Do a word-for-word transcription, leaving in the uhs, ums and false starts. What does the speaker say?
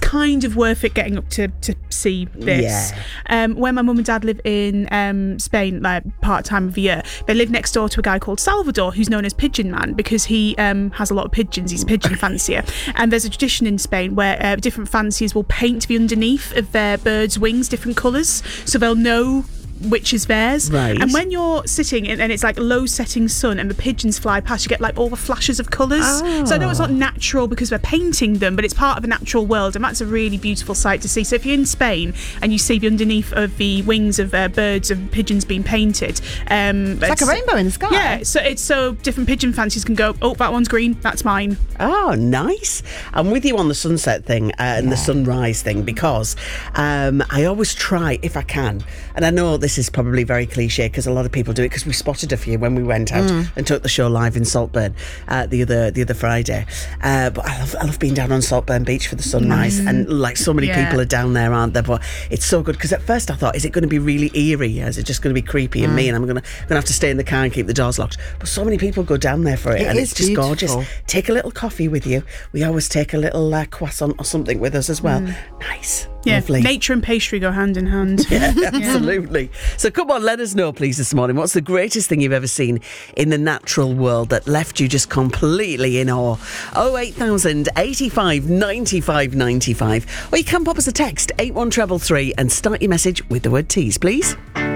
kind of worth it getting up to, to see this. Yeah. Um, when my mum and dad live in um, Spain, like part time of the year, they live next door to a guy called Salvador, who's known as Pigeon Man because he um, has a lot of pigeons. He's a pigeon fancier. And there's a tradition in Spain where uh, different fanciers will paint the underneath of their birds' wings different colours, so they'll know which is theirs. Right. And when you're sitting in, and it's like low setting sun and the pigeons fly past, you get like all the flashes of colours. Oh. So I know it's not natural because we're painting them, but it's part of a natural world, and that's a really beautiful sight to see. So if you're in Spain and you see the underneath of the wings of uh, birds and pigeons being painted, um, it's, it's like a rainbow in the sky. Yeah, so it's so different pigeon fanciers can go, oh, that one's green, that's mine. Oh, nice. I'm with you on the sunset thing uh, and yeah. the sunrise thing, because um, I always try, if I can, and I know this is probably very cliche because a lot of people do it, because we spotted a few when we went out mm. and took the show live in Saltburn uh, the other the other Friday. Uh, but I love I love being down on Saltburn Beach for the sunrise, mm. and like so many yeah. people are down there, aren't there? But it's so good, because at first I thought, is it going to be really eerie? Is it just going to be creepy mm. and me, and I'm going to going to have to stay in the car and keep the doors locked? But so many people go down there for it, it and it's just beautiful. gorgeous. Take a little coffee with you. We always take a little uh, croissant or something with us as well. Mm. Nice. Yeah, lovely. Nature and pastry go hand in hand. Yeah, absolutely. Yeah. So come on, let us know, please, this morning. What's the greatest thing you've ever seen in the natural world that left you just completely in awe? oh eight thousand, eighty-five, ninety-five, ninety-five. Or you can pop us a text, eight one three three, and start your message with the word tease, please.